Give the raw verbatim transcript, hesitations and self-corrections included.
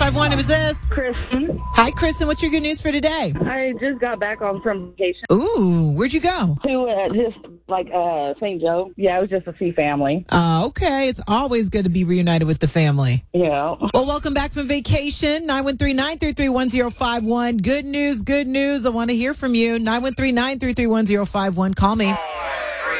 five one. Who is this? Kristen. Hi, Kristen. What's your good news for today? I just got back on from vacation Ooh, where'd you go? to uh, just like uh, Saint Joe. Yeah, it was just to see family. Uh, okay. It's always good to be reunited with the family. Yeah. Well, welcome back from vacation. nine one three, nine three three, one zero five one. Good news, good news. I want to hear from you. nine one three, nine three three, one zero five one. Call me.